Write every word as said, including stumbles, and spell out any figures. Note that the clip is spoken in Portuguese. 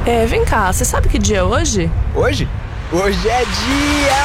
É, vem cá, você sabe que dia é hoje? Hoje? Hoje é dia